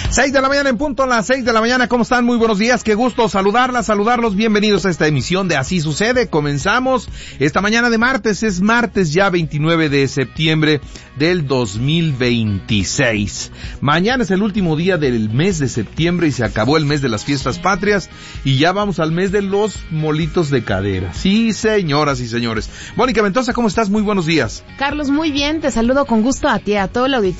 6 de la mañana en punto, a las 6 de la mañana. ¿Cómo están? Muy buenos días. Qué gusto saludarlos. Bienvenidos a esta emisión de Así Sucede. Comenzamos esta mañana de martes. Es martes ya 29 de septiembre del 2026. Mañana es el último día del mes de septiembre y se acabó el mes de las fiestas patrias y ya vamos al mes de los molitos de cadera. Sí, señoras y señores. Mónica Ventosa, ¿cómo estás? Muy buenos días. Carlos, muy bien. Te saludo con gusto a ti, a todo el auditorio